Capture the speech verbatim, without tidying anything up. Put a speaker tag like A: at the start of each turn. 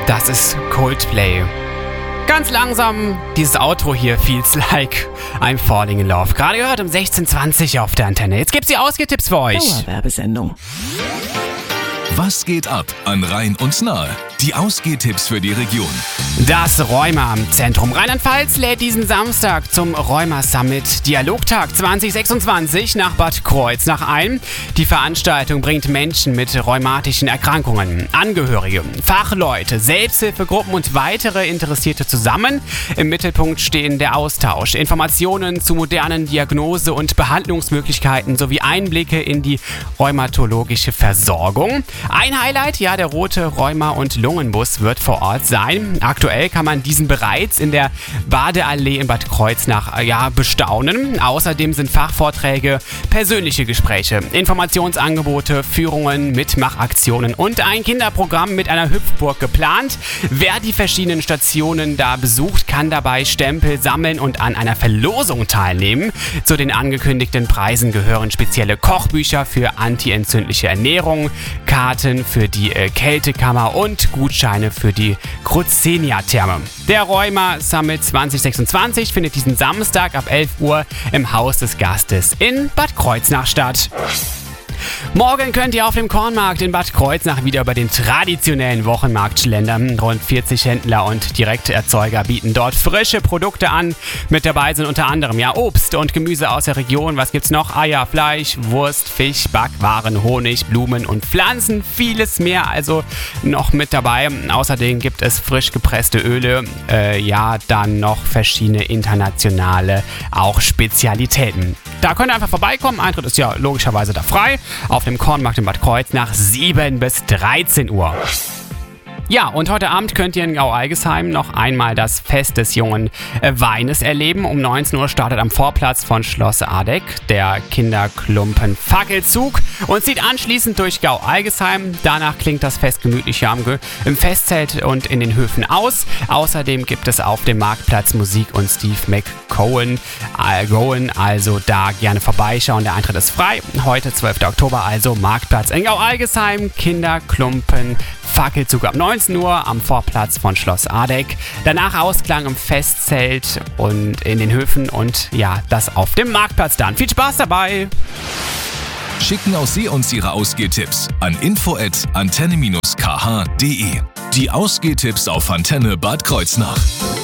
A: Das ist Coldplay. Ganz langsam, dieses Outro hier, feels like I'm falling in love. Gerade gehört um sechzehn Uhr zwanzig auf der Antenne. Jetzt gibt's die Ausgehtipps für euch.
B: Dauerwerbesendung.
C: Was geht ab an Rhein und Nahe? Die Ausgehtipps für die Region.
A: Das Rheuma-Zentrum Rheinland-Pfalz lädt diesen Samstag zum Rheuma-Summit Dialogtag zwanzig sechsundzwanzig nach Bad Kreuznach ein. Die Veranstaltung bringt Menschen mit rheumatischen Erkrankungen, Angehörige, Fachleute, Selbsthilfegruppen und weitere Interessierte zusammen. Im Mittelpunkt stehen der Austausch, Informationen zu modernen Diagnose- und Behandlungsmöglichkeiten sowie Einblicke in die rheumatologische Versorgung. Ein Highlight, ja, der rote Rheuma- und Lungenbus wird vor Ort sein. Aktuell kann man diesen bereits in der Badeallee in Bad Kreuznach ja, bestaunen. Außerdem sind Fachvorträge, persönliche Gespräche, Informationsangebote, Führungen, Mitmachaktionen und ein Kinderprogramm mit einer Hüpfburg geplant. Wer die verschiedenen Stationen da besucht, kann dabei Stempel sammeln und an einer Verlosung teilnehmen. Zu den angekündigten Preisen gehören spezielle Kochbücher für antientzündliche Ernährung, Karten für die äh, Kältekammer und Gutscheine für die Cruzenia-Therme. Der Rheuma Summit zwanzig sechsundzwanzig findet diesen Samstag ab elf Uhr im Haus des Gastes in Bad Kreuznach statt. Morgen könnt ihr auf dem Kornmarkt in Bad Kreuznach wieder über den traditionellen Wochenmarkt schlendern. Rund vierzig Händler und Direkterzeuger bieten dort frische Produkte an. Mit dabei sind unter anderem ja Obst und Gemüse aus der Region. Was gibt's noch? Eier, Fleisch, Wurst, Fisch, Backwaren, Honig, Blumen und Pflanzen. Vieles mehr also noch mit dabei. Außerdem gibt es frisch gepresste Öle. Äh, ja, dann noch verschiedene internationale auch Spezialitäten. Da könnt ihr einfach vorbeikommen. Eintritt ist ja logischerweise da frei. Auf dem Kornmarkt in Bad Kreuznach sieben bis dreizehn Uhr. Ja, und heute Abend könnt ihr in Gau-Algesheim noch einmal das Fest des jungen äh, Weines erleben. Um neunzehn Uhr startet am Vorplatz von Schloss Adeck der Kinderklumpen Fackelzug und zieht anschließend durch Gau-Algesheim. Danach klingt das Fest gemütlich am Ge- im Festzelt und in den Höfen aus. Außerdem gibt es auf dem Marktplatz Musik und Steve McCohen, äh, Goen, also da gerne vorbeischauen. Der Eintritt ist frei. Heute, zwölfter Oktober, also Marktplatz in Gau-Algesheim, Kinderklumpen Fackelzug ab neunzehn Uhr am Vorplatz von Schloss Adeck. Danach Ausklang im Festzelt und in den Höfen und ja, das auf dem Marktplatz dann. Viel Spaß dabei!
C: Schicken auch Sie uns Ihre Ausgehtipps an info at antenne dash k h punkt d e. Die Ausgehtipps auf Antenne Bad Kreuznach.